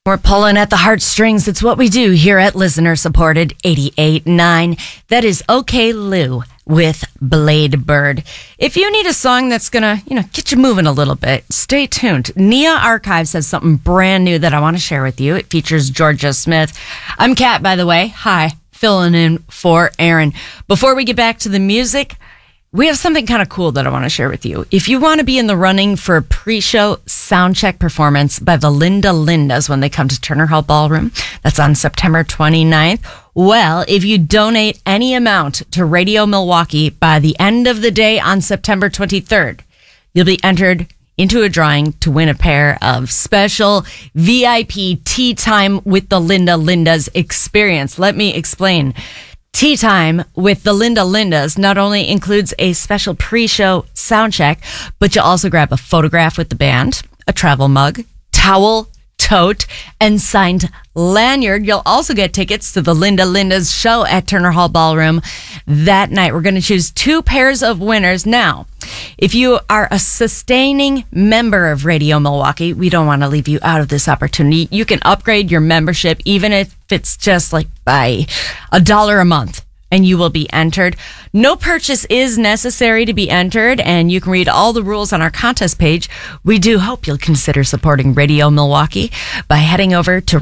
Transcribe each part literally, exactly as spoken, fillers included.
We're pulling at the heartstrings. It's what we do here at listener-supported eighty-eight point nine. That is OK Lou with Blade Bird. If you need a song that's going to, you know, get you moving a little bit, stay tuned. Nia Archives has something brand new that I want to share with you. It features Georgia Smith. I'm Kat, by the way. Hi, filling in for Aaron. Before we get back to the music, we have something kind of cool that I want to share with you. If you want to be in the running for a pre-show soundcheck performance by the Linda Lindas when they come to Turner Hall Ballroom, that's on September twenty-ninth. Well, if you donate any amount to Radio Milwaukee by the end of the day on September twenty-third, you'll be entered into a drawing to win a pair of special V I P Tea Time with the Linda Lindas experience. Let me explain. Tea Time with the Linda Lindas not only includes a special pre-show sound check, but you'll also grab a photograph with the band, a travel mug, towel, tote, and signed lanyard. You'll also get tickets to the Linda Lindas show at Turner Hall Ballroom that night. We're going to choose two pairs of winners. Now, if you are a sustaining member of Radio Milwaukee, we don't want to leave you out of this opportunity. You can upgrade your membership, even if it's just like by a dollar a month, and you will be entered. No purchase is necessary to be entered, and you can read all the rules on our contest page. We do hope you'll consider supporting Radio Milwaukee by heading over to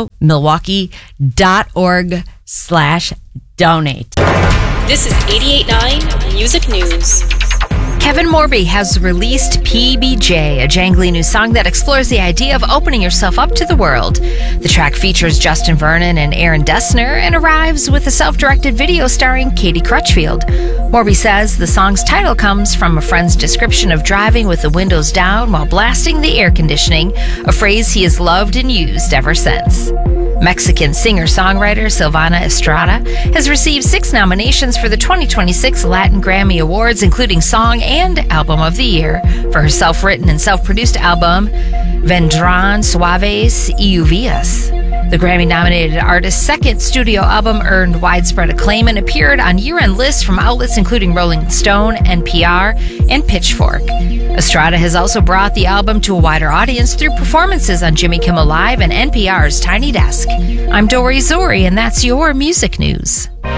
radiomilwaukee.org slash donate. This is eighty-eight point nine Music News. Kevin Morby has released P B J, a jangly new song that explores the idea of opening yourself up to the world. The track features Justin Vernon and Aaron Dessner and arrives with a self-directed video starring Katie Crutchfield. Morby says the song's title comes from a friend's description of driving with the windows down while blasting the air conditioning, a phrase he has loved and used ever since. Mexican singer-songwriter Silvana Estrada has received six nominations for the twenty twenty-six Latin Grammy Awards, including Song and Album of the Year, for her self-written and self-produced album, Vendrán Suaves y Lluvias. The Grammy-nominated artist's second studio album earned widespread acclaim and appeared on year-end lists from outlets including Rolling Stone, N P R, and Pitchfork. Estrada has also brought the album to a wider audience through performances on Jimmy Kimmel Live and N P R's Tiny Desk. I'm Dory Zori, and that's your music news.